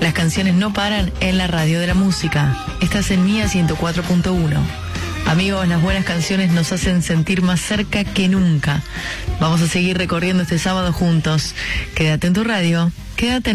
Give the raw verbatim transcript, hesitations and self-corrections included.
Las canciones no paran en la radio de la música. Estás en Mía ciento cuatro punto uno. Amigos, las buenas canciones nos hacen sentir más cerca que nunca. Vamos a seguir recorriendo este sábado juntos. Quédate en tu radio, quédate en